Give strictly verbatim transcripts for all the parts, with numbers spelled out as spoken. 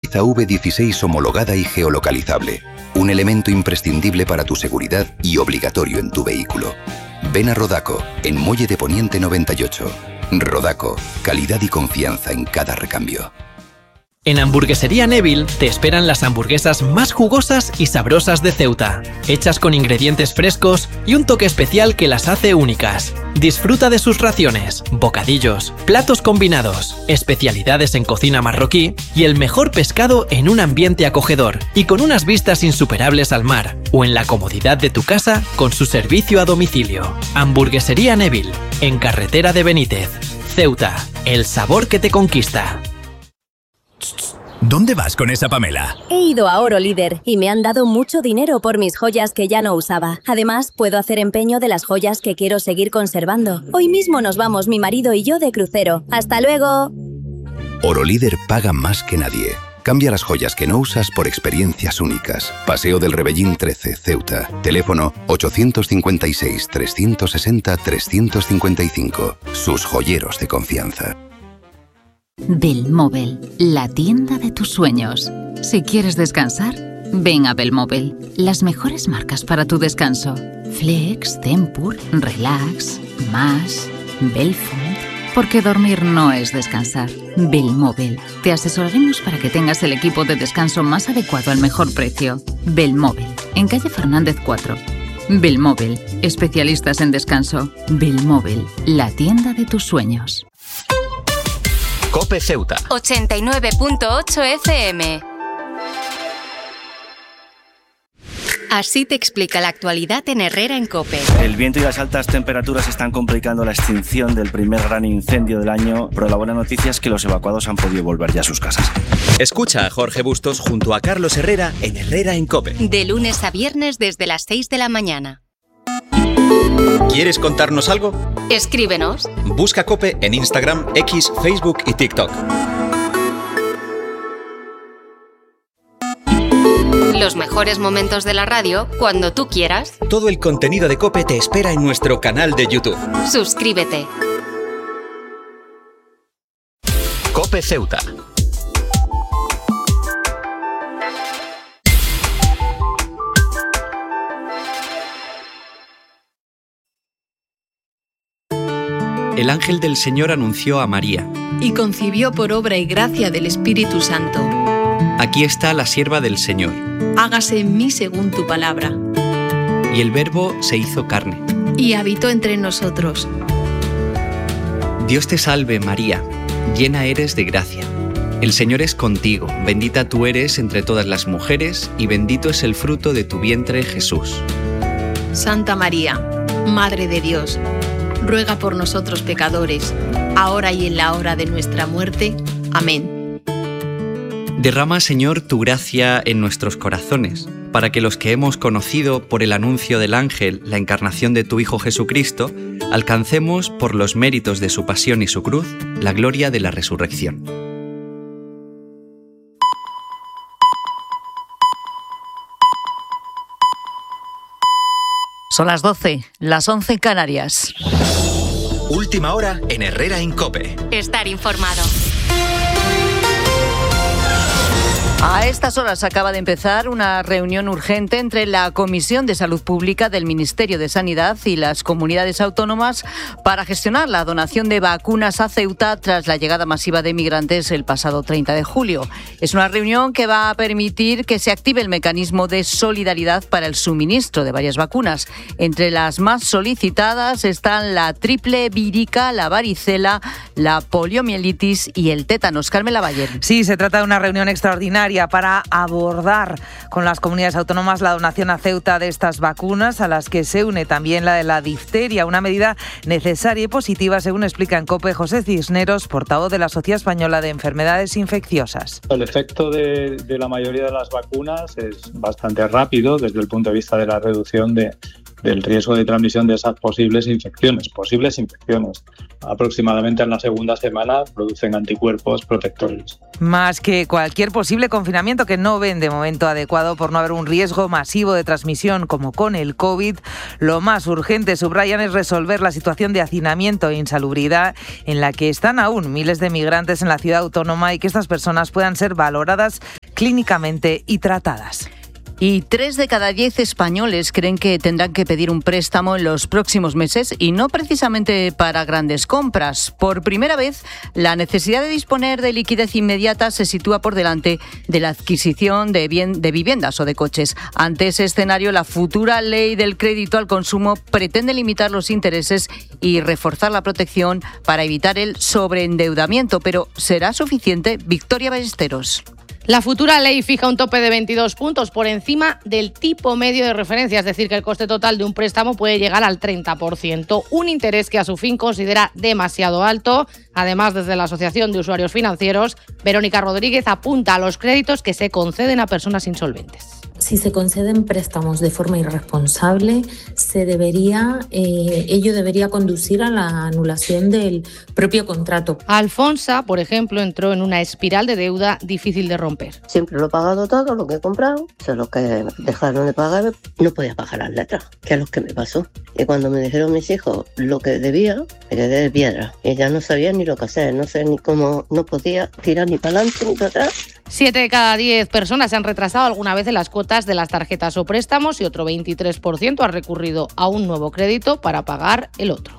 pieza V dieciséis homologada y geolocalizable. Un elemento imprescindible para tu seguridad y obligatorio en tu vehículo. Ven a Rodaco, en Muelle de Poniente noventa y ocho. Rodaco, calidad y confianza en cada recambio. En Hamburguesería Neville te esperan las hamburguesas más jugosas y sabrosas de Ceuta, hechas con ingredientes frescos y un toque especial que las hace únicas. Disfruta de sus raciones, bocadillos, platos combinados, especialidades en cocina marroquí y el mejor pescado en un ambiente acogedor y con unas vistas insuperables al mar, o en la comodidad de tu casa con su servicio a domicilio. Hamburguesería Neville, en Carretera de Benítez, Ceuta, el sabor que te conquista. ¿Dónde vas con esa Pamela? He ido a Oro Líder y me han dado mucho dinero por mis joyas que ya no usaba. Además, puedo hacer empeño de las joyas que quiero seguir conservando. Hoy mismo nos vamos mi marido y yo de crucero. ¡Hasta luego! Oro Líder paga más que nadie. Cambia las joyas que no usas por experiencias únicas. Paseo del Rebellín trece, Ceuta. Teléfono ochocientos cincuenta y seis, trescientos sesenta, trescientos cincuenta y cinco. Sus joyeros de confianza. Belmóvel, la tienda de tus sueños. Si quieres descansar, ven a Belmóvel. Las mejores marcas para tu descanso. Flex, Tempur, Relax, Mash, Belfont. Porque dormir no es descansar. Belmóvel. Te asesoraremos para que tengas el equipo de descanso más adecuado al mejor precio. Belmóvel, en calle Fernández cuatro. Belmóvel, especialistas en descanso. Belmóvel, la tienda de tus sueños. COPE Ceuta ochenta y nueve punto ocho F M. Así te explica la actualidad en Herrera en COPE. El viento y las altas temperaturas están complicando la extinción del primer gran incendio del año, pero la buena noticia es que los evacuados han podido volver ya a sus casas. Escucha a Jorge Bustos junto a Carlos Herrera en Herrera en COPE. De lunes a viernes desde las seis de la mañana. ¿Quieres contarnos algo? Escríbenos. Busca COPE en Instagram, X, Facebook y TikTok. Los mejores momentos de la radio cuando tú quieras. Todo el contenido de COPE te espera en nuestro canal de YouTube. Suscríbete. COPE Ceuta. El ángel del Señor anunció a María. Y concibió por obra y gracia del Espíritu Santo. Aquí está la sierva del Señor. Hágase en mí según tu palabra. Y el Verbo se hizo carne. Y habitó entre nosotros. Dios te salve, María, llena eres de gracia. El Señor es contigo, bendita tú eres entre todas las mujeres, y bendito es el fruto de tu vientre, Jesús. Santa María, Madre de Dios, ruega por nosotros pecadores, ahora y en la hora de nuestra muerte. Amén. Derrama, Señor, tu gracia en nuestros corazones, para que los que hemos conocido por el anuncio del ángel la encarnación de tu Hijo Jesucristo, alcancemos, por los méritos de su pasión y su cruz, la gloria de la resurrección. Son las doce, las once en Canarias. Última hora en Herrera en COPE. Estar informado. A estas horas acaba de empezar una reunión urgente entre la Comisión de Salud Pública del Ministerio de Sanidad y las comunidades autónomas para gestionar la donación de vacunas a Ceuta tras la llegada masiva de migrantes el pasado treinta de julio. Es una reunión que va a permitir que se active el mecanismo de solidaridad para el suministro de varias vacunas. Entre las más solicitadas están la triple vírica, la varicela, la poliomielitis y el tétanos. Carmen Lavalle. Sí, se trata de una reunión extraordinaria para abordar con las comunidades autónomas la donación a Ceuta de estas vacunas, a las que se une también la de la difteria, una medida necesaria y positiva, según explica en COPE José Cisneros, portavoz de la Sociedad Española de Enfermedades Infecciosas. El efecto de, de la mayoría de las vacunas es bastante rápido desde el punto de vista de la reducción de, del riesgo de transmisión de esas posibles infecciones, posibles infecciones. Aproximadamente en la segunda semana producen anticuerpos protectores. Más que cualquier posible confinamiento comportamiento que no ven de momento adecuado por no haber un riesgo masivo de transmisión como con el COVID. Lo más urgente, subrayan, es resolver la situación de hacinamiento e insalubridad en la que están aún miles de migrantes en la ciudad autónoma y que estas personas puedan ser valoradas clínicamente y tratadas. Y tres de cada diez españoles creen que tendrán que pedir un préstamo en los próximos meses y no precisamente para grandes compras. Por primera vez, la necesidad de disponer de liquidez inmediata se sitúa por delante de la adquisición de, bien, de viviendas o de coches. Ante ese escenario, la futura ley del crédito al consumo pretende limitar los intereses y reforzar la protección para evitar el sobreendeudamiento. Pero ¿será suficiente? Victoria Ballesteros. La futura ley fija un tope de veintidós puntos por encima del tipo medio de referencia, es decir, que el coste total de un préstamo puede llegar al treinta por ciento, un interés que a su fin considera demasiado alto. Además, desde la Asociación de Usuarios Financieros, Verónica Rodríguez apunta a los créditos que se conceden a personas insolventes. Si se conceden préstamos de forma irresponsable, se debería, eh, ello debería conducir a la anulación del propio contrato. Alfonsa, por ejemplo, entró en una espiral de deuda difícil de romper. Siempre lo he pagado todo, lo que he comprado. O sea, los que dejaron de pagar, no podía pagar las letras, que es lo que me pasó. Y cuando me dijeron mis hijos lo que debía, me quedé de piedra. Y ya no sabía ni lo que hacer, no sé ni cómo, no podía tirar ni para adelante ni para atrás. Siete de cada diez personas se han retrasado alguna vez en las cuotas de las tarjetas o préstamos y otro veintitrés por ciento ha recurrido a un nuevo crédito para pagar el otro.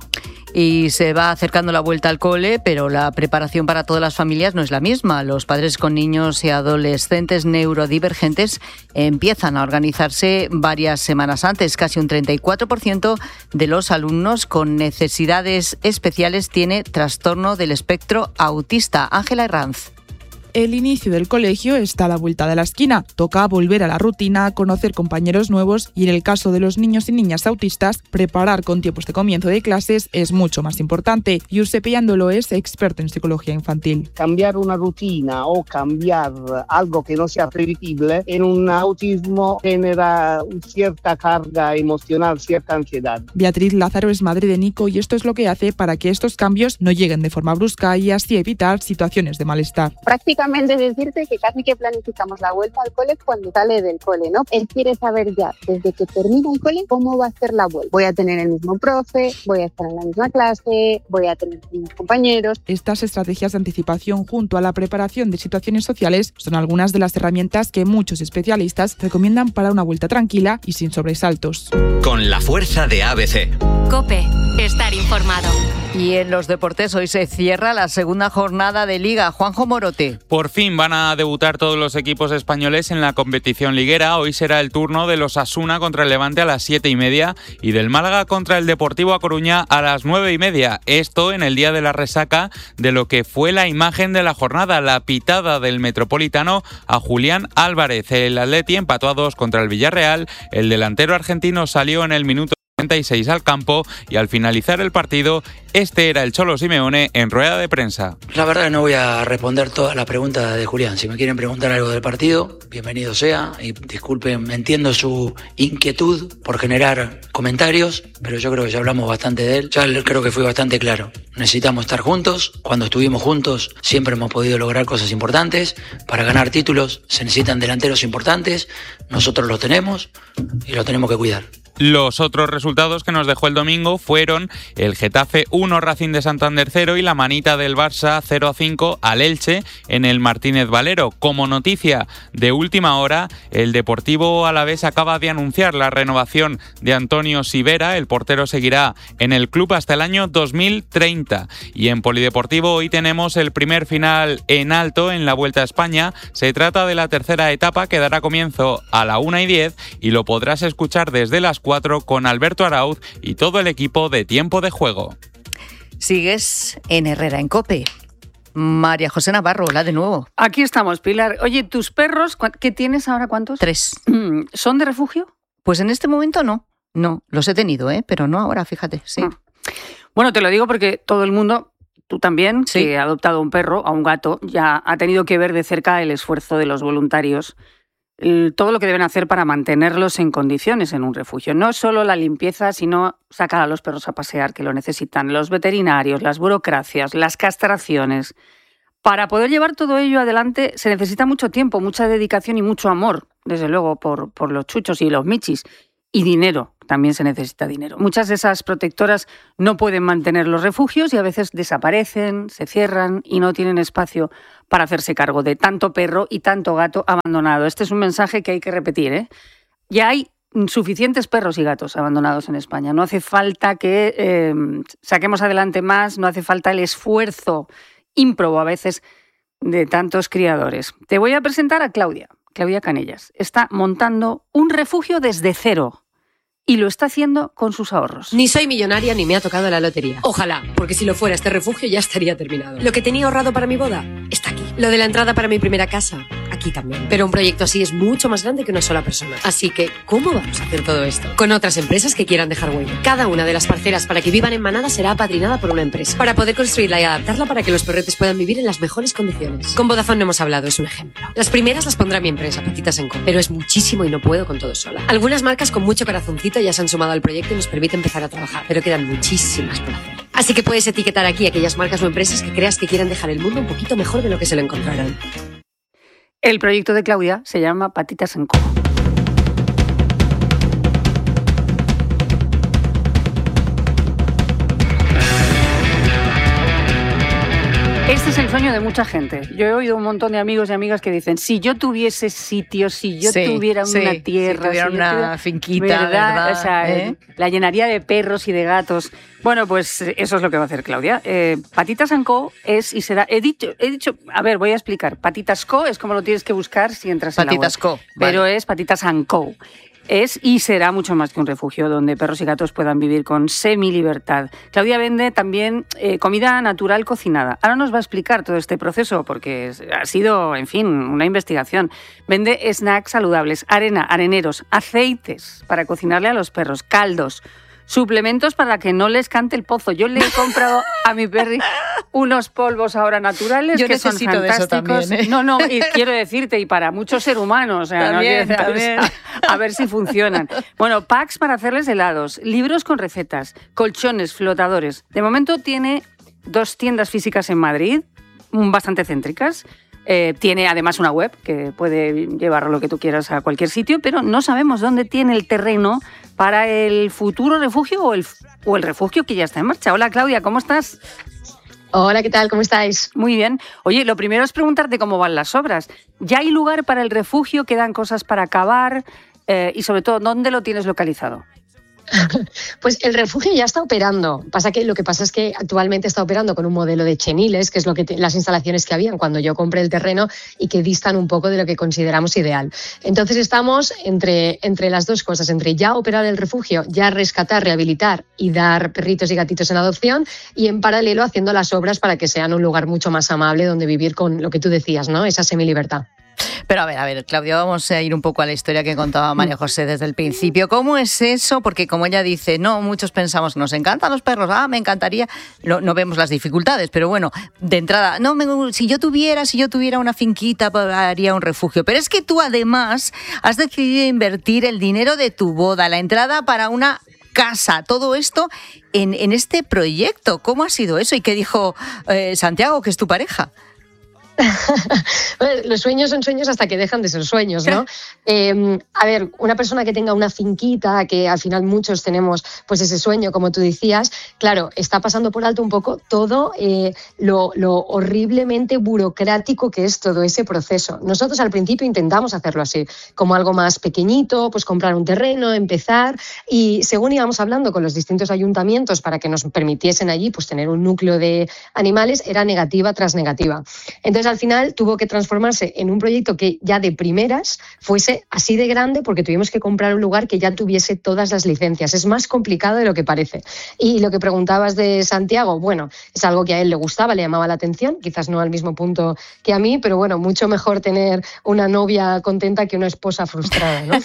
Y se va acercando la vuelta al cole, pero la preparación para todas las familias no es la misma. Los padres con niños y adolescentes neurodivergentes empiezan a organizarse varias semanas antes. Casi un treinta y cuatro por ciento de los alumnos con necesidades especiales tiene trastorno del espectro autista. Ángela Herranz. El inicio del colegio está a la vuelta de la esquina. Toca volver a la rutina, conocer compañeros nuevos y, en el caso de los niños y niñas autistas, preparar con tiempos de comienzo de clases es mucho más importante. Giuseppe Iandolo es experto en psicología infantil. Cambiar una rutina o cambiar algo que no sea previsible en un autismo genera cierta carga emocional, cierta ansiedad. Beatriz Lázaro es madre de Nico y esto es lo que hace para que estos cambios no lleguen de forma brusca y así evitar situaciones de malestar. Prácticamente decirte que casi que planificamos la vuelta al cole cuando sale del cole, ¿no? Él quiere saber ya, desde que termina el cole, cómo va a ser la vuelta. Voy a tener el mismo profe, voy a estar en la misma clase, voy a tener los mismos compañeros. Estas estrategias de anticipación junto a la preparación de situaciones sociales son algunas de las herramientas que muchos especialistas recomiendan para una vuelta tranquila y sin sobresaltos. Con la fuerza de A B C. COPE. Estar informado. Y en los deportes hoy se cierra la segunda jornada de Liga. Juanjo Morote. Por fin van a debutar todos los equipos españoles en la competición liguera. Hoy será el turno de los Asuna contra el Levante a las siete y media y del Málaga contra el Deportivo A Coruña a las nueve y media. Esto en el día de la resaca de lo que fue la imagen de la jornada, la pitada del Metropolitano a Julián Álvarez. El Atleti empató a dos contra el Villarreal. El delantero argentino salió en el minuto treinta y seis al campo y al finalizar el partido, este era el Cholo Simeone en rueda de prensa. La verdad que no voy a responder todas las preguntas de Julián. Si me quieren preguntar algo del partido, bienvenido sea. Y disculpen, entiendo su inquietud por generar comentarios, pero yo creo que ya hablamos bastante de él. Ya creo que fui bastante claro. Necesitamos estar juntos. Cuando estuvimos juntos siempre hemos podido lograr cosas importantes. Para ganar títulos se necesitan delanteros importantes. Nosotros los tenemos y los tenemos que cuidar. Los otros resultados que nos dejó el domingo fueron el Getafe uno, Racing de Santander cero y la manita del Barça cero a cinco al Elche en el Martínez Valero. Como noticia de última hora, el Deportivo Alavés acaba de anunciar la renovación de Antonio Sivera. El portero seguirá en el club hasta el año dos mil treinta. Y en Polideportivo hoy tenemos el primer final en alto en la Vuelta a España. Se trata de la tercera etapa que dará comienzo a la una y diez y lo podrás escuchar desde las cuatro con Alberto Arauz y todo el equipo de Tiempo de Juego. Sigues en Herrera en COPE. María José Navarro, hola de nuevo. Aquí estamos, Pilar. Oye, ¿tus perros, qué tienes ahora, cuántos? Tres. ¿Son de refugio? Pues en este momento no. No, los he tenido, ¿eh? Pero no ahora, fíjate, sí. Ah. Bueno, te lo digo porque todo el mundo, tú también, sí, que ha adoptado un perro, a un gato, ya ha tenido que ver de cerca el esfuerzo de los voluntarios, todo lo que deben hacer para mantenerlos en condiciones en un refugio. No solo la limpieza, sino sacar a los perros a pasear, que lo necesitan, los veterinarios, las burocracias, las castraciones. Para poder llevar todo ello adelante se necesita mucho tiempo, mucha dedicación y mucho amor, desde luego, por, por los chuchos y los michis. Y dinero, también se necesita dinero. Muchas de esas protectoras no pueden mantener los refugios y a veces desaparecen, se cierran y no tienen espacio para hacerse cargo de tanto perro y tanto gato abandonado. Este es un mensaje que hay que repetir, ¿eh? Ya hay suficientes perros y gatos abandonados en España. No hace falta que eh, saquemos adelante más, no hace falta el esfuerzo ímprobo a veces de tantos criadores. Te voy a presentar a Claudia, Claudia Canellas. Está montando un refugio desde cero. Y lo está haciendo con sus ahorros. Ni soy millonaria ni me ha tocado la lotería. Ojalá, porque si lo fuera este refugio ya estaría terminado. Lo que tenía ahorrado para mi boda está aquí. Lo de la entrada para mi primera casa, aquí también. Pero un proyecto así es mucho más grande que una sola persona. Así que, ¿cómo vamos a hacer todo esto? Con otras empresas que quieran dejar huella. Cada una de las parcelas para que vivan en manada será apadrinada por una empresa. Para poder construirla y adaptarla para que los perretes puedan vivir en las mejores condiciones. Con Vodafone no hemos hablado, es un ejemplo. Las primeras las pondrá mi empresa, Patitas en Co. Pero es muchísimo y no puedo con todo sola. Algunas marcas con mucho corazoncito ya se han sumado al proyecto y nos permite empezar a trabajar, pero quedan muchísimas por hacer. Así que puedes etiquetar aquí aquellas marcas o empresas que creas que quieran dejar el mundo un poquito mejor de lo que se lo encontraron. El proyecto de Claudia se llama Patitas en Co. Este es el sueño de mucha gente. Yo he oído un montón de amigos y amigas que dicen, si yo tuviese sitio, si yo sí, tuviera sí, una tierra, si tuviera si una tuviera, finquita, ¿verdad? ¿verdad? O sea, ¿Eh? la llenaría de perros y de gatos. Bueno, pues eso es lo que va a hacer Claudia. Eh, Patitas and Co es y será... He dicho, he dicho, a ver, voy a explicar. Patitas Co es como lo tienes que buscar si entras en la web. Patitas Co, Pero vale. es Patitas and Co. Es y será mucho más que un refugio donde perros y gatos puedan vivir con semi-libertad. Claudia vende también eh, comida natural cocinada. Ahora nos va a explicar todo este proceso porque ha sido, en fin, una investigación. Vende snacks saludables, arena, areneros, aceites para cocinarle a los perros, caldos, suplementos para que no les cante el pozo. Yo le he comprado a mi perri unos polvos ahora naturales Yo que son necesito de eso fantásticos. también, ¿eh? No, no, y quiero decirte, y para muchos seres humanos, o sea, También, no quiero- también. A, ver, a ver si funcionan. Bueno, packs para hacerles helados, libros con recetas, colchones, flotadores. De momento tiene dos tiendas físicas en Madrid, mm, bastante céntricas. Eh, tiene además una web que puede llevar lo que tú quieras a cualquier sitio, pero no sabemos dónde tiene el terreno para el futuro refugio o el, o el refugio que ya está en marcha. Hola Claudia, ¿cómo estás? Hola, ¿qué tal? ¿Cómo estáis? Muy bien. Oye, lo primero es preguntarte cómo van las obras. ¿Ya hay lugar para el refugio? ¿Quedan cosas para acabar? Eh, y sobre todo, ¿dónde lo tienes localizado? Pues el refugio ya está operando. Pasa que lo que pasa es que actualmente está operando con un modelo de cheniles, que es lo que te, las instalaciones que habían cuando yo compré el terreno y que distan un poco de lo que consideramos ideal. Entonces estamos entre, entre las dos cosas, entre ya operar el refugio, ya rescatar, rehabilitar y dar perritos y gatitos en adopción, y en paralelo haciendo las obras para que sean un lugar mucho más amable donde vivir con lo que tú decías, ¿no? Esa semilibertad. Pero a ver, a ver, Claudia, vamos a ir un poco a la historia que contaba María José desde el principio. ¿Cómo es eso? Porque como ella dice, no, muchos pensamos, nos encantan los perros, ah, me encantaría, no, no vemos las dificultades, pero bueno, de entrada, no, me, si yo tuviera, si yo tuviera una finquita, haría un refugio. Pero es que tú además has decidido invertir el dinero de tu boda, la entrada para una casa, todo esto en, en este proyecto. ¿Cómo ha sido eso? ¿Y qué dijo eh, Santiago, que es tu pareja? Los sueños son sueños hasta que dejan de ser sueños, ¿no? Eh, a ver, una persona que tenga una finquita, que al final muchos tenemos pues ese sueño, como tú decías, claro, está pasando por alto un poco todo eh, lo, lo horriblemente burocrático que es todo ese proceso. Nosotros al principio intentamos hacerlo así, como algo más pequeñito, pues comprar un terreno, empezar, y según íbamos hablando con los distintos ayuntamientos para que nos permitiesen allí pues tener un núcleo de animales, era negativa tras negativa. Entonces, al final tuvo que transformarse en un proyecto que ya de primeras fuese así de grande, porque tuvimos que comprar un lugar que ya tuviese todas las licencias. Es más complicado de lo que parece. Y lo que preguntabas de Santiago, bueno, es algo que a él le gustaba, le llamaba la atención, quizás no al mismo punto que a mí, pero bueno, mucho mejor tener una novia contenta que una esposa frustrada, ¿no?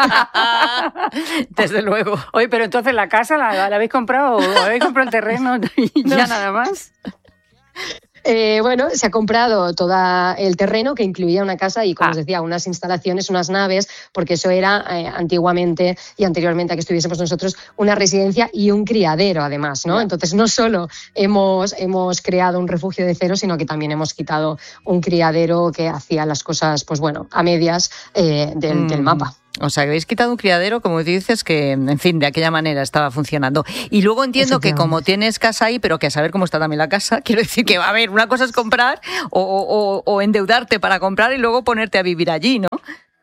Desde luego. Oye, pero entonces la casa la, la habéis comprado, o habéis comprado el terreno y ya nada más. Eh, bueno, se ha comprado todo el terreno que incluía una casa y, como ah. os decía, unas instalaciones, unas naves, porque eso era eh, antiguamente y anteriormente a que estuviésemos nosotros una residencia y un criadero, además, ¿no? Yeah. Entonces, no solo hemos, hemos creado un refugio de cero, sino que también hemos quitado un criadero que hacía las cosas, pues bueno, a medias eh, del, mm. del mapa. O sea, que habéis quitado un criadero, como dices, que, en fin, de aquella manera estaba funcionando. Y luego entiendo que como tienes casa ahí, pero que a saber cómo está también la casa, quiero decir que, a ver, una cosa es comprar o, o, o endeudarte para comprar y luego ponerte a vivir allí, ¿no?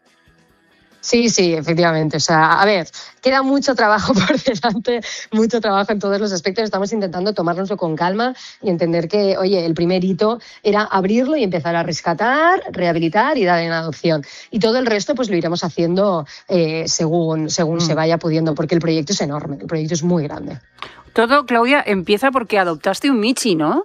Sí, sí, efectivamente. O sea, a ver, queda mucho trabajo por delante, mucho trabajo en todos los aspectos. Estamos intentando tomárnoslo con calma y entender que, oye, el primer hito era abrirlo y empezar a rescatar, rehabilitar y dar en adopción. Y todo el resto, pues lo iremos haciendo eh, según, según mm. se vaya pudiendo, porque el proyecto es enorme, el proyecto es muy grande. Todo, Claudia, empieza porque adoptaste un Michi, ¿no?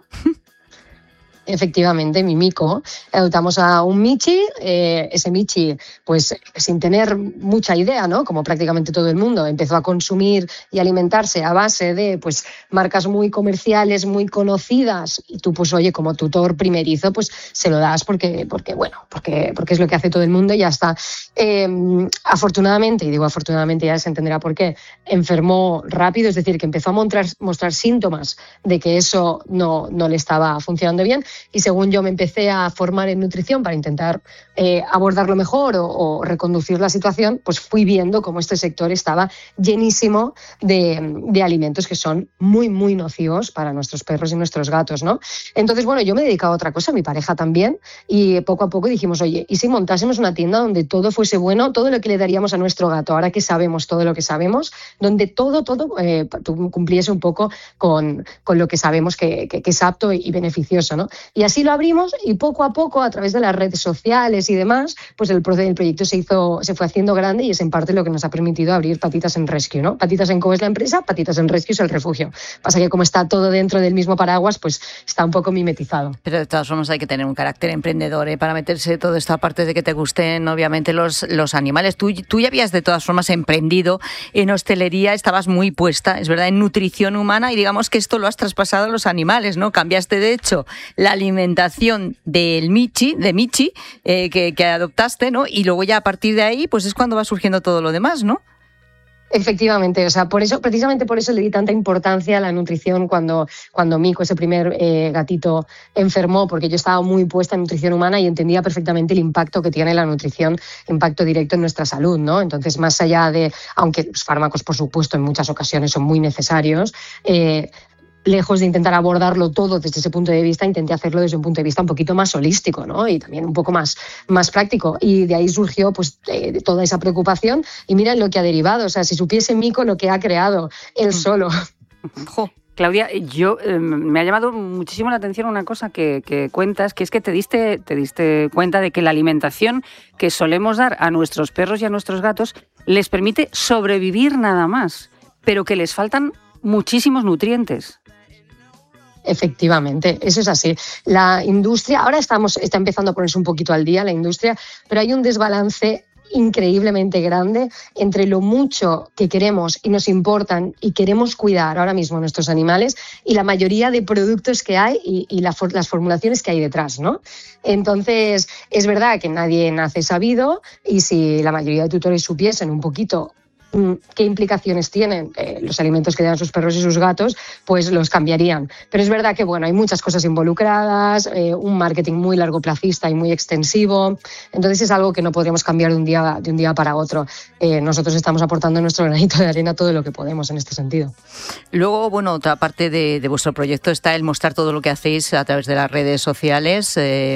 Efectivamente, mi mico. Adoptamos a un Michi, eh, ese Michi, pues sin tener mucha idea, ¿no? Como prácticamente todo el mundo, empezó a consumir y alimentarse a base de pues marcas muy comerciales, muy conocidas, y tú, pues oye, como tutor primerizo, pues se lo das porque, porque bueno, porque, porque es lo que hace todo el mundo y ya está. Eh, afortunadamente, y digo afortunadamente, ya se entenderá por qué, enfermó rápido, es decir, que empezó a mostrar, mostrar síntomas de que eso no, no le estaba funcionando bien. Y según yo me empecé a formar en nutrición para intentar eh, abordarlo mejor o, o reconducir la situación, pues fui viendo cómo este sector estaba llenísimo de, de alimentos que son muy, muy nocivos para nuestros perros y nuestros gatos, ¿no? Entonces, bueno, yo me he dedicado a otra cosa, mi pareja también, y poco a poco dijimos, oye, ¿y si montásemos una tienda donde todo fuese bueno, todo lo que le daríamos a nuestro gato, ahora que sabemos todo lo que sabemos, donde todo, todo eh, cumpliese un poco con, con lo que sabemos que, que, que es apto y beneficioso, ¿no? Y así lo abrimos y poco a poco, a través de las redes sociales y demás, pues el, el proyecto se hizo, se fue haciendo grande y es en parte lo que nos ha permitido abrir Patitas en Rescue, ¿no? Patitas en Co es la empresa, Patitas en Rescue es el refugio. Pasa que como está todo dentro del mismo paraguas, pues está un poco mimetizado. Pero de todas formas hay que tener un carácter emprendedor, ¿eh? Para meterse toda esta parte de que te gusten, obviamente, los, los animales. Tú, tú ya habías de todas formas emprendido en hostelería, estabas muy puesta, es verdad, en nutrición humana y digamos que esto lo has traspasado a los animales, ¿no? Cambiaste, de hecho, la alimentación del Michi, de Michi, eh, que, que adoptaste, ¿no? Y luego ya a partir de ahí, pues es cuando va surgiendo todo lo demás, ¿no? Efectivamente, o sea, por eso, precisamente por eso le di tanta importancia a la nutrición cuando, cuando Mico, ese primer eh, gatito, enfermó, porque yo estaba muy puesta en nutrición humana y entendía perfectamente el impacto que tiene la nutrición, impacto directo en nuestra salud, ¿no? Entonces, más allá de, aunque los fármacos, por supuesto, en muchas ocasiones son muy necesarios, eh, lejos de intentar abordarlo todo desde ese punto de vista, intenté hacerlo desde un punto de vista un poquito más holístico, ¿no? Y también un poco más, más práctico. Y de ahí surgió pues eh, toda esa preocupación. Y mira lo que ha derivado. O sea, si supiese Mico lo que ha creado él solo. Jo. Claudia, yo eh, me ha llamado muchísimo la atención una cosa que, que cuentas, que es que te diste, te diste cuenta de que la alimentación que solemos dar a nuestros perros y a nuestros gatos les permite sobrevivir nada más, pero que les faltan muchísimos nutrientes. Efectivamente, eso es así. La industria, ahora estamos, está empezando a ponerse un poquito al día la industria, pero hay un desbalance increíblemente grande entre lo mucho que queremos y nos importan y queremos cuidar ahora mismo a nuestros animales y la mayoría de productos que hay y, y la, las formulaciones que hay detrás, ¿no? Entonces, es verdad que nadie nace sabido y si la mayoría de tutores supiesen un poquito qué implicaciones tienen eh, los alimentos que dan sus perros y sus gatos, pues los cambiarían. Pero es verdad que bueno, hay muchas cosas involucradas, eh, un marketing muy largoplacista y muy extensivo, entonces es algo que no podríamos cambiar de un día, de un día para otro. Eh, nosotros estamos aportando nuestro granito de arena todo lo que podemos en este sentido. Luego, bueno, otra parte de, de vuestro proyecto está el mostrar todo lo que hacéis a través de las redes sociales eh,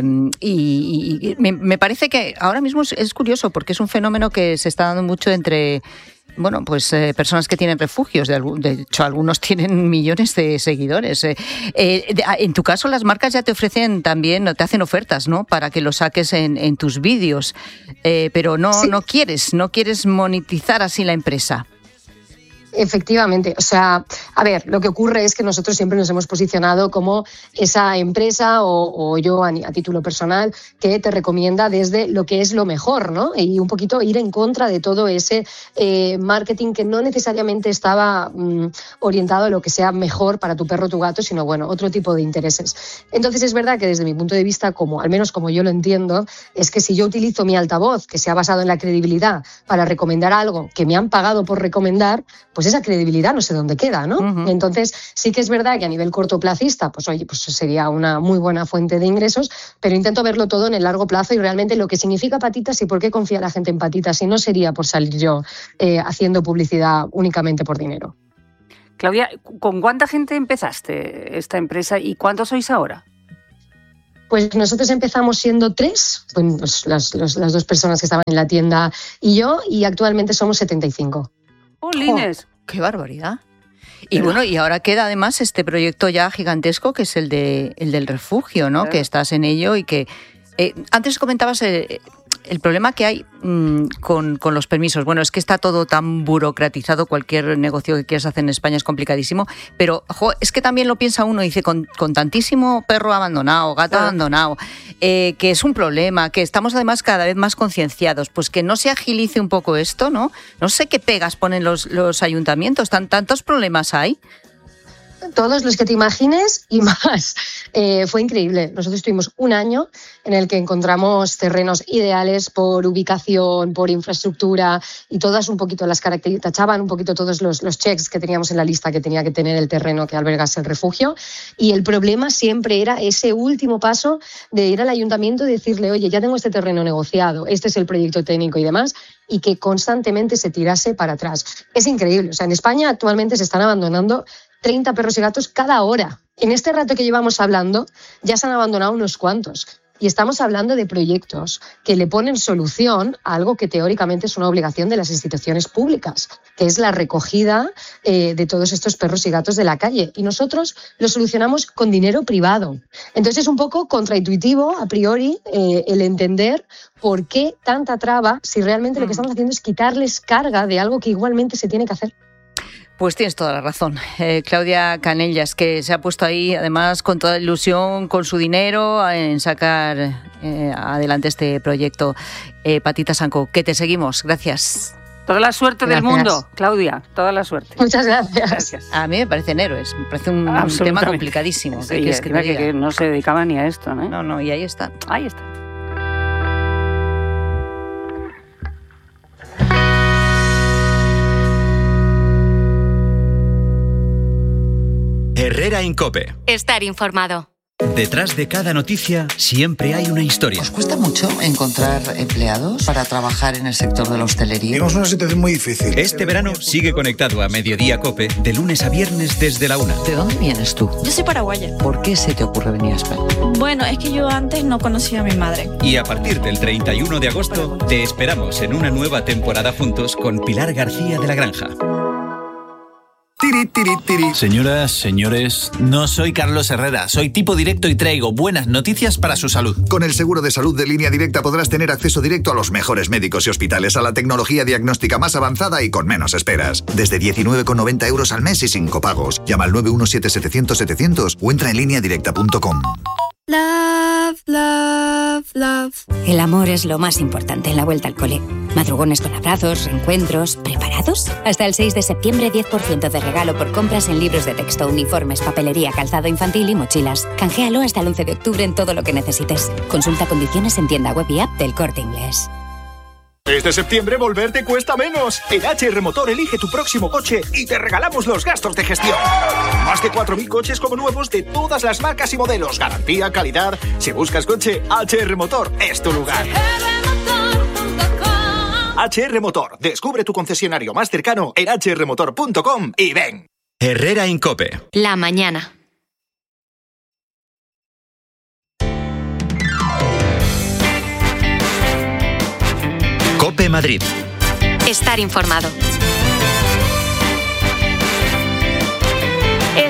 y, y me, me parece que ahora mismo es, es curioso porque es un fenómeno que se está dando mucho entre Bueno, pues eh, personas que tienen refugios, de, de hecho algunos tienen millones de seguidores. Eh, eh, de, en tu caso las marcas ya te ofrecen también, te hacen ofertas, ¿no? Para que lo saques en, en tus vídeos, eh, pero no, sí. no quieres, no quieres monetizar así la empresa. Efectivamente, o sea, a ver, lo que ocurre es que nosotros siempre nos hemos posicionado como esa empresa o, o yo a, a título personal que te recomienda desde lo que es lo mejor, ¿no? Y un poquito ir en contra de todo ese eh, marketing que no necesariamente estaba mm, orientado a lo que sea mejor para tu perro o tu gato, sino bueno, otro tipo de intereses. Entonces es verdad que desde mi punto de vista, como al menos como yo lo entiendo, es que si yo utilizo mi altavoz que se ha basado en la credibilidad para recomendar algo que me han pagado por recomendar, pues esa credibilidad no sé dónde queda, ¿no? Uh-huh. Entonces sí que es verdad que a nivel cortoplacista, pues oye, pues sería una muy buena fuente de ingresos, pero intento verlo todo en el largo plazo y realmente lo que significa Patitas y por qué confía la gente en Patitas, y no sería por salir yo eh, haciendo publicidad únicamente por dinero. Claudia, ¿con cuánta gente empezaste esta empresa y cuántos sois ahora? Pues nosotros empezamos siendo tres, bueno, pues las, los, las dos personas que estaban en la tienda y yo, y actualmente somos setenta y cinco. ¡Jolines! Oh, ¡qué barbaridad! Y bueno, y ahora queda además este proyecto ya gigantesco que es el de el del refugio, ¿no? Claro. Que estás en ello y que... Eh, antes comentabas el, el problema que hay mmm, con, con los permisos. Bueno, es que está todo tan burocratizado, cualquier negocio que quieras hacer en España es complicadísimo, pero jo, es que también lo piensa uno, dice, con, con tantísimo perro abandonado, gato claro. abandonado, eh, que es un problema, que estamos además cada vez más concienciados, pues que no se agilice un poco esto, ¿no? No sé qué pegas ponen los, los ayuntamientos, tan, tantos problemas hay. Todos los que te imagines y más. Eh, fue increíble. Nosotros tuvimos un año en el que encontramos terrenos ideales por ubicación, por infraestructura y todas un poquito las características, tachaban un poquito todos los, los checks que teníamos en la lista que tenía que tener el terreno que albergase el refugio. Y el problema siempre era ese último paso de ir al ayuntamiento y decirle, oye, ya tengo este terreno negociado, este es el proyecto técnico y demás, y que constantemente se tirase para atrás. Es increíble. O sea, en España actualmente se están abandonando treinta perros y gatos cada hora. En este rato que llevamos hablando, ya se han abandonado unos cuantos. Y estamos hablando de proyectos que le ponen solución a algo que teóricamente es una obligación de las instituciones públicas, que es la recogida eh, de todos estos perros y gatos de la calle. Y nosotros lo solucionamos con dinero privado. Entonces es un poco contraintuitivo, a priori, eh, el entender por qué tanta traba si realmente lo que estamos haciendo es quitarles carga de algo que igualmente se tiene que hacer. Pues tienes toda la razón. Eh, Claudia Canellas, que se ha puesto ahí, además, con toda ilusión, con su dinero, en sacar eh, adelante este proyecto. Eh, Patitas and Co, que te seguimos. Gracias. Toda la suerte gracias. Del mundo, Claudia, toda la suerte. Muchas gracias. gracias. A mí me parecen héroes, me parece un tema complicadísimo. Sí, que, es que, que, que no se dedicaba ni a esto, ¿no? No, no, y ahí está. Ahí está. Herrera en COPE. Estar informado. Detrás de cada noticia siempre hay una historia. ¿Os cuesta mucho encontrar empleados para trabajar en el sector de la hostelería? Tenemos una situación muy difícil. Este verano sigue conectado a Mediodía COPE de lunes a viernes desde la una. ¿De dónde vienes tú? Yo soy paraguaya. ¿Por qué se te ocurre venir a España? Bueno, es que yo antes no conocía a mi madre. Y a partir del treinta y uno de agosto te esperamos en una nueva temporada juntos con Pilar García de la Granja. Tiri, tiri, tiri. Señoras, señores, no soy Carlos Herrera, soy tipo directo y traigo buenas noticias para su salud. Con el seguro de salud de Línea Directa podrás tener acceso directo a los mejores médicos y hospitales, a la tecnología diagnóstica más avanzada y con menos esperas. Desde diecinueve con noventa euros al mes y sin copagos. Llama al nueve uno siete setecientos setecientos o entra en línea directa punto com. Love, love, love. El amor es lo más importante en la vuelta al cole. Madrugones con abrazos, reencuentros, ¿preparados? Hasta el seis de septiembre, diez por ciento de regalo por compras en libros de texto, uniformes, papelería, calzado infantil y mochilas. Canjealo hasta el once de octubre en todo lo que necesites. Consulta condiciones en tienda web y app del Corte Inglés. Este septiembre volver te cuesta menos. En H R Motor elige tu próximo coche y te regalamos los gastos de gestión. Más de cuatro mil coches como nuevos de todas las marcas y modelos. Garantía, calidad. Si buscas coche, H R Motor es tu lugar. H R Motor. Descubre tu concesionario más cercano en h r motor punto com y ven. Herrera en COPE. La mañana. COPE Madrid. Estar informado. Es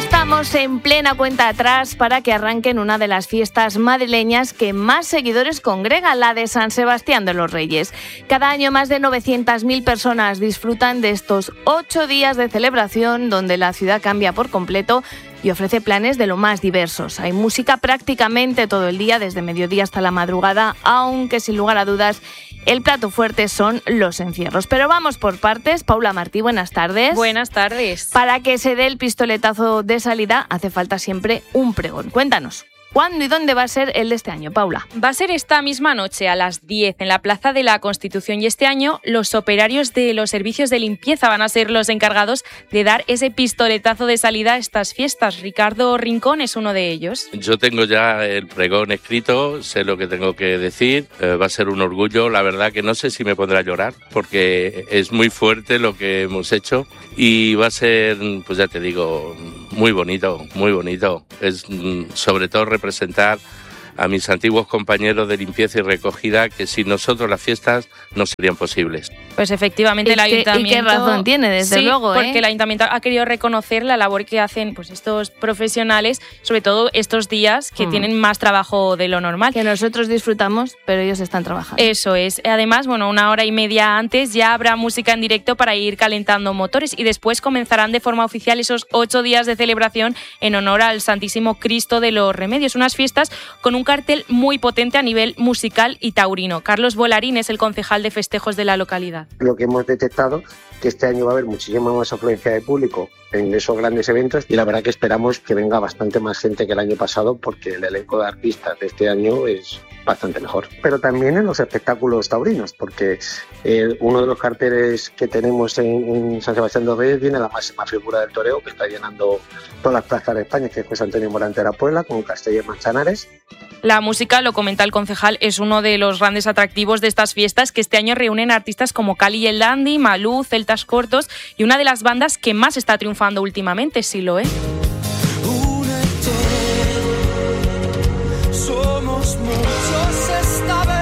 Estamos en plena cuenta atrás para que arranquen una de las fiestas madrileñas que más seguidores congrega, la de San Sebastián de los Reyes. Cada año más de novecientas mil personas disfrutan de estos ocho días de celebración donde la ciudad cambia por completo y ofrece planes de lo más diversos. Hay música prácticamente todo el día, desde mediodía hasta la madrugada, aunque sin lugar a dudas el plato fuerte son los encierros. Pero vamos por partes. Paula Martí, buenas tardes. Buenas tardes. Para que se dé el pistoletazo de salida hace falta siempre un pregón. Cuéntanos, ¿cuándo y dónde va a ser el de este año, Paula? Va a ser esta misma noche a las diez en la Plaza de la Constitución y este año los operarios de los servicios de limpieza van a ser los encargados de dar ese pistoletazo de salida a estas fiestas. Ricardo Rincón es uno de ellos. Yo tengo ya el pregón escrito, sé lo que tengo que decir, eh, va a ser un orgullo, la verdad que no sé si me pondré a llorar porque es muy fuerte lo que hemos hecho y va a ser, pues ya te digo, muy bonito, muy bonito. Es sobre todo representar a mis antiguos compañeros de limpieza y recogida, que sin nosotros las fiestas no serían posibles. Pues efectivamente el ayuntamiento... ¿Y qué razón tiene, desde sí, luego? ¿eh? Porque el ayuntamiento ha querido reconocer la labor que hacen pues estos profesionales, sobre todo estos días que mm. tienen más trabajo de lo normal. Que nosotros disfrutamos, pero ellos están trabajando. Eso es. Además, bueno, una hora y media antes ya habrá música en directo para ir calentando motores y después comenzarán de forma oficial esos ocho días de celebración en honor al Santísimo Cristo de los Remedios. Unas fiestas con un cartel muy potente a nivel musical y taurino. Carlos Volarín es el concejal de festejos de la localidad. Lo que hemos detectado que este año va a haber muchísima más afluencia de público en esos grandes eventos y la verdad que esperamos que venga bastante más gente que el año pasado porque el elenco de artistas de este año es bastante mejor. Pero también en los espectáculos taurinos, porque eh, uno de los carteles que tenemos en, en San Sebastián de los Reyes viene la máxima figura del toreo que está llenando todas las plazas de España, que es José Antonio Morante de la Puebla, con Castella y Manzanares. La música, lo comenta el concejal, es uno de los grandes atractivos de estas fiestas que este año reúnen artistas como Cali y el Dandy, Malú, Celtas Cortos y una de las bandas que más está triunfando últimamente, Siloé. Somos muchos esta vez.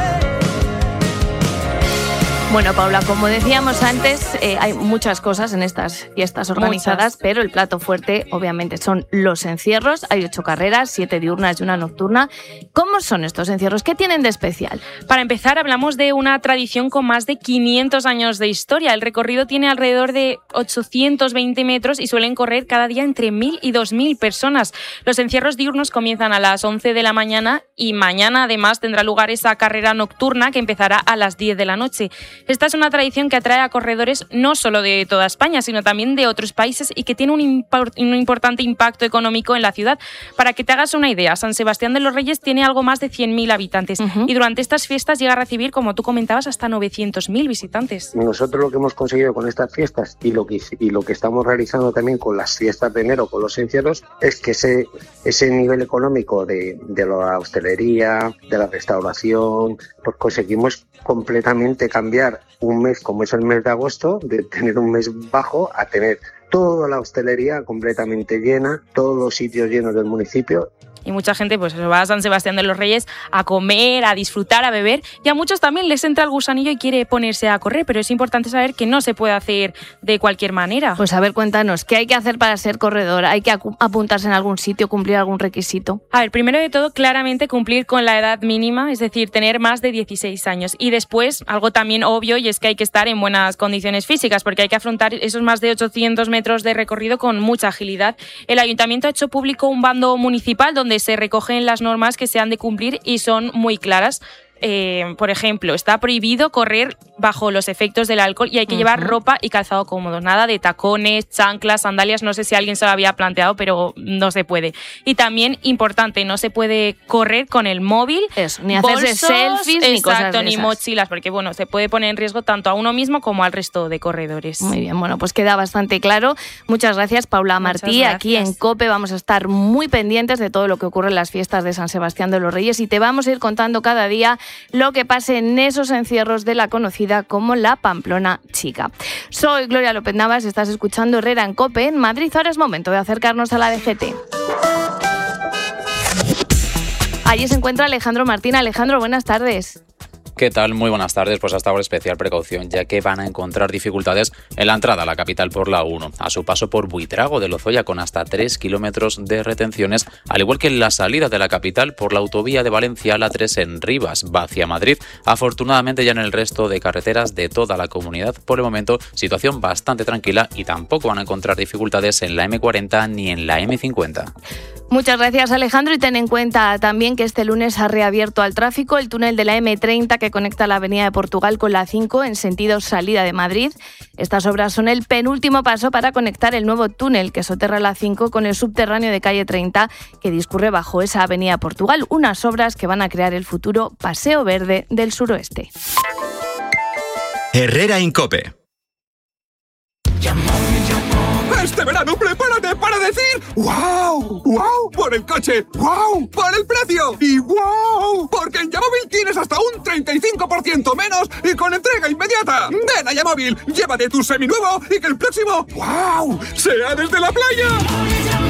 Bueno, Paula, como decíamos antes, eh, hay muchas cosas en estas fiestas organizadas, muchas. Pero el plato fuerte, obviamente, son los encierros. Hay ocho carreras, siete diurnas y una nocturna. ¿Cómo son estos encierros? ¿Qué tienen de especial? Para empezar, hablamos de una tradición con más de quinientos años de historia. El recorrido tiene alrededor de ochocientos veinte metros y suelen correr cada día entre mil y dos mil personas. Los encierros diurnos comienzan a las once de la mañana y mañana, además, tendrá lugar esa carrera nocturna que empezará a las diez de la noche. Esta es una tradición que atrae a corredores no solo de toda España, sino también de otros países y que tiene un, import- un importante impacto económico en la ciudad. Para que te hagas una idea, San Sebastián de los Reyes tiene algo más de cien mil habitantes uh-huh. y durante estas fiestas llega a recibir, como tú comentabas, hasta novecientos mil visitantes. Nosotros lo que hemos conseguido con estas fiestas y lo que, y lo que estamos realizando también con las fiestas de enero, con los encierros, es que ese, ese nivel económico de, de la hostelería, de la restauración, pues conseguimos completamente cambiar un mes como es el mes de agosto, de tener un mes bajo a tener toda la hostelería completamente llena, todos los sitios llenos del municipio. Y mucha gente pues va a San Sebastián de los Reyes a comer, a disfrutar, a beber, y a muchos también les entra el gusanillo y quiere ponerse a correr, pero es importante saber que no se puede hacer de cualquier manera. Pues a ver, cuéntanos, ¿qué hay que hacer para ser corredor? ¿Hay que apuntarse en algún sitio, cumplir algún requisito? A ver, primero de todo, claramente cumplir con la edad mínima, es decir, tener más de dieciséis años. Y después, algo también obvio, y es que hay que estar en buenas condiciones físicas, porque hay que afrontar esos más de ochocientos metros de recorrido con mucha agilidad. El Ayuntamiento ha hecho público un bando municipal donde se recogen las normas que se han de cumplir y son muy claras. Eh, por ejemplo, está prohibido correr bajo los efectos del alcohol y hay que uh-huh. llevar ropa y calzado cómodo. Nada de tacones, chanclas, sandalias. No sé si alguien se lo había planteado, pero no se puede. Y también, importante, no se puede correr con el móvil. Eso, ni hacerse bolsos, selfies, exacto, ni cosas de ni esas. mochilas, porque bueno, se puede poner en riesgo tanto a uno mismo como al resto de corredores. Muy bien, bueno, pues queda bastante claro. Muchas gracias, Paula Martí. Gracias. Aquí en COPE vamos a estar muy pendientes de todo lo que ocurre en las fiestas de San Sebastián de los Reyes y te vamos a ir contando cada día lo que pase en esos encierros de la conocida como la Pamplona Chica. Soy Gloria López Navas, estás escuchando Herrera en COPE en Madrid. Ahora es momento de acercarnos a la D G T. Allí se encuentra Alejandro Martín. Alejandro, buenas tardes. ¿Qué tal? Muy buenas tardes. Pues hasta ahora especial precaución, ya que van a encontrar dificultades en la entrada a la capital por la uno, a su paso por Buitrago de Lozoya con hasta tres kilómetros de retenciones, al igual que en la salida de la capital por la autovía de Valencia a la tres en Rivas, va hacia Madrid. Afortunadamente ya en el resto de carreteras de toda la comunidad, por el momento, situación bastante tranquila y tampoco van a encontrar dificultades en la eme cuarenta ni en la eme cincuenta. Muchas gracias, Alejandro, y ten en cuenta también que este lunes ha reabierto al tráfico el túnel de la eme treinta que conecta la avenida de Portugal con la cinco en sentido salida de Madrid. Estas obras son el penúltimo paso para conectar el nuevo túnel que soterra la cinco con el subterráneo de calle treinta que discurre bajo esa avenida Portugal, unas obras que van a crear el futuro Paseo Verde del Suroeste. Herrera en COPE. Este verano prepárate para decir ¡wow! ¡Wow! Por el coche, ¡wow! Por el precio y ¡wow! Porque en Yamóvil tienes hasta un treinta y cinco por ciento menos y con entrega inmediata. Ven a Yamóvil, llévate tu seminuevo y que el próximo ¡wow! sea desde la playa.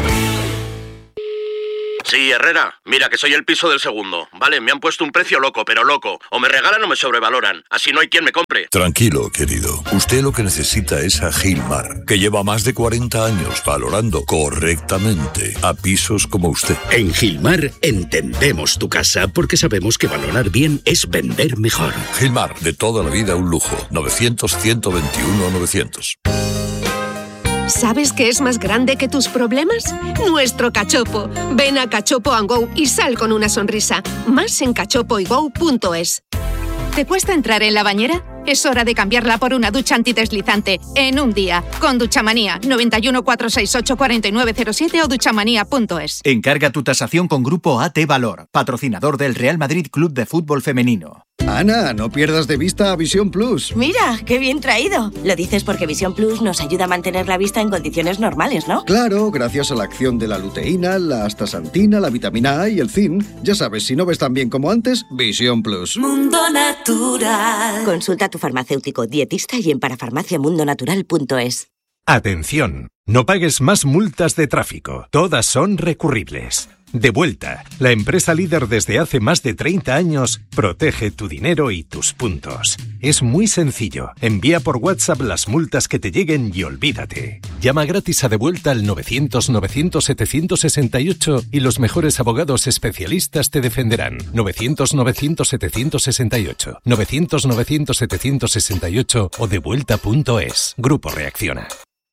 Sí, Herrera, mira que soy el piso del segundo. Vale, me han puesto un precio loco, pero loco. O me regalan o me sobrevaloran. Así no hay quien me compre. Tranquilo, querido. Usted lo que necesita es a Gilmar, que lleva más de cuarenta años valorando correctamente a pisos como usted. En Gilmar entendemos tu casa porque sabemos que valorar bien es vender mejor. Gilmar, de toda la vida un lujo. novecientos, ciento veintiuno, novecientos. ¿Sabes qué es más grande que tus problemas? Nuestro cachopo. Ven a Cachopo and Go y sal con una sonrisa. Más en cachopo y go punto es. ¿Te cuesta entrar en la bañera? Es hora de cambiarla por una ducha antideslizante en un día. Con Duchamanía. noventa y uno, cuatrocientos sesenta y ocho, cuarenta y nueve cero siete o duchamanía punto es. Encarga tu tasación con Grupo A T Valor, patrocinador del Real Madrid Club de Fútbol Femenino. Ana, no pierdas de vista a Visión Plus. Mira, qué bien traído. Lo dices porque Visión Plus nos ayuda a mantener la vista en condiciones normales, ¿no? Claro, gracias a la acción de la luteína, la astaxantina, la vitamina A y el zinc. Ya sabes, si no ves tan bien como antes, Visión Plus. Mundo Natural. Consulta a tu farmacéutico, dietista y en parafarmaciamundonatural punto es. Atención, no pagues más multas de tráfico. Todas son recurribles. Devuelta, la empresa líder desde hace más de treinta años, protege tu dinero y tus puntos. Es muy sencillo. Envía por WhatsApp las multas que te lleguen y olvídate. Llama gratis a Devuelta al novecientos, novecientos, setecientos sesenta y ocho y los mejores abogados especialistas te defenderán. novecientos, novecientos, setecientos sesenta y ocho. novecientos, novecientos, setecientos sesenta y ocho o devuelta punto es. Grupo Reacciona.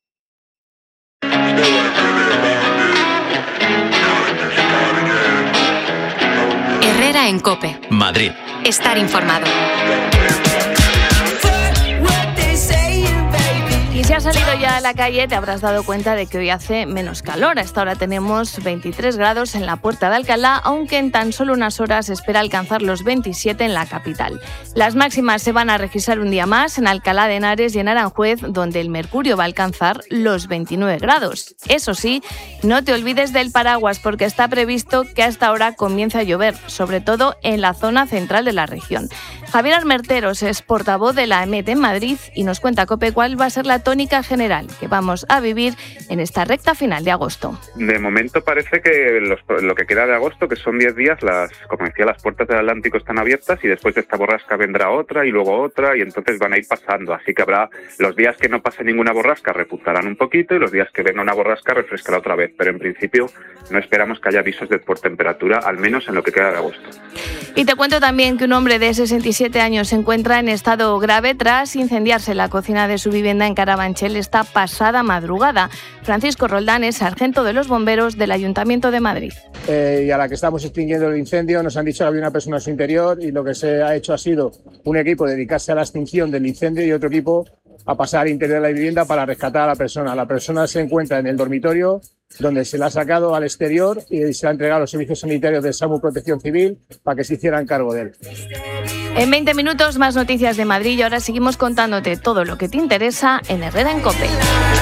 Herrera en COPE. Madrid. Estar informado. Y si has salido ya a la calle te habrás dado cuenta de que hoy hace menos calor. A esta hora tenemos veintitrés grados en la Puerta de Alcalá, aunque en tan solo unas horas se espera alcanzar los veintisiete en la capital. Las máximas se van a registrar un día más en Alcalá de Henares y en Aranjuez, donde el mercurio va a alcanzar los veintinueve grados. Eso sí, no te olvides del paraguas porque está previsto que a esta hora comience a llover, sobre todo en la zona central de la región. Javier Armenteros es portavoz de la EMET en Madrid y nos cuenta COPE cuál va a ser la tónica general que vamos a vivir en esta recta final de agosto. De momento parece que los, lo que queda de agosto, que son diez días, las, como decía, las puertas del Atlántico están abiertas y después de esta borrasca vendrá otra y luego otra y entonces van a ir pasando. Así que habrá los días que no pase ninguna borrasca repuntarán un poquito y los días que venga una borrasca refrescará otra vez. Pero en principio no esperamos que haya avisos de por temperatura, al menos en lo que queda de agosto. Y te cuento también que un hombre de sesenta y siete años se encuentra en estado grave tras incendiarse la cocina de su vivienda en Carabanchel esta pasada madrugada. Francisco Roldán es sargento de los bomberos del Ayuntamiento de Madrid. Eh, y a la que estamos extinguiendo el incendio nos han dicho que había una persona a su interior y lo que se ha hecho ha sido un equipo dedicarse a la extinción del incendio y otro equipo a pasar al interior de la vivienda para rescatar a la persona. La persona se encuentra en el dormitorio donde se la ha sacado al exterior y se la ha entregado a los servicios sanitarios de SAMU Protección Civil para que se hicieran cargo de él. En veinte minutos más noticias de Madrid y ahora seguimos contándote todo lo que te interesa en Herrera en COPE.